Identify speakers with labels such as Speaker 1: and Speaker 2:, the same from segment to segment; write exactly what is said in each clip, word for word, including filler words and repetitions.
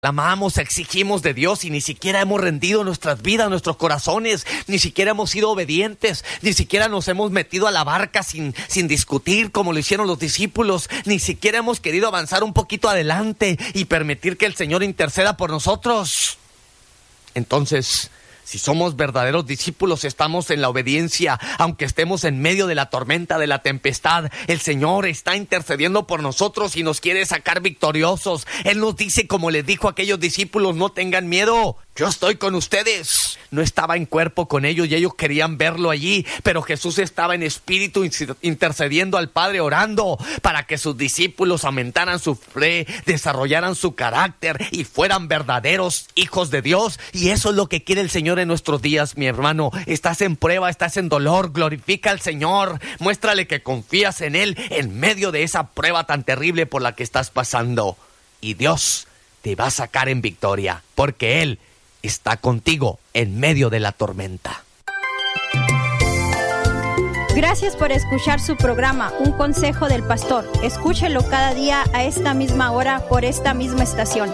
Speaker 1: Amamos, exigimos de Dios y ni siquiera hemos rendido nuestras vidas, nuestros corazones, ni siquiera hemos sido obedientes, ni siquiera nos hemos metido a la barca sin, sin discutir como lo hicieron los discípulos, ni siquiera hemos querido avanzar un poquito adelante y permitir que el Señor interceda por nosotros. Entonces, si somos verdaderos discípulos, estamos en la obediencia, aunque estemos en medio de la tormenta, de la tempestad. El Señor está intercediendo por nosotros y nos quiere sacar victoriosos. Él nos dice, como les dijo a aquellos discípulos, no tengan miedo, yo estoy con ustedes. No estaba en cuerpo con ellos y ellos querían verlo allí, pero Jesús estaba en espíritu intercediendo al Padre, orando para que sus discípulos aumentaran su fe, desarrollaran su carácter y fueran verdaderos hijos de Dios. Y eso es lo que quiere el Señor en nuestros días, mi hermano. Estás en prueba, estás en dolor, glorifica al Señor, muéstrale que confías en Él en medio de esa prueba tan terrible por la que estás pasando. Y Dios te va a sacar en victoria, porque Él está contigo en medio de la tormenta.
Speaker 2: Gracias por escuchar su programa, Un Consejo del Pastor. Escúchelo cada día a esta misma hora por esta misma estación.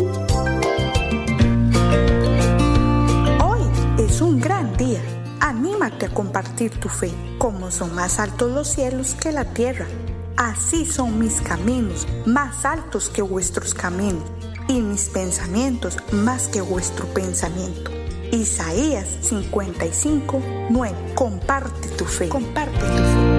Speaker 3: Hoy es un gran día. Anímate a compartir tu fe. Como son más altos los cielos que la tierra, así son mis caminos, más altos que vuestros caminos, y mis pensamientos más que vuestro pensamiento. Isaías cincuenta y cinco, nueve. Comparte tu fe. Comparte tu fe.